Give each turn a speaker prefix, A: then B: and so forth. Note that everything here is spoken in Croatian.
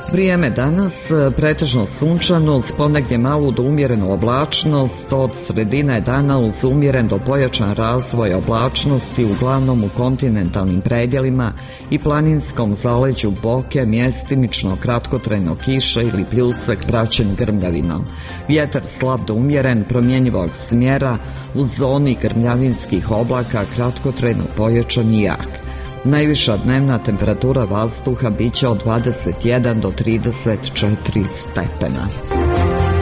A: Vrijeme danas pretežno sunčano uz ponegdje malu do umjerenu oblačnost, od sredine dana uz umjeren do pojačan razvoj oblačnosti uglavnom u kontinentalnim predjelima i planinskom zaleđu Boke mjestimično kratkotrajno kiše ili pljusak praćen grmljavinom. Vjetar slab do umjeren promjenjivog smjera u zoni grmljavinskih oblaka kratkotrajno pojačan i jak. Najviša dnevna temperatura vazduha biće od 21 do 34 stepena.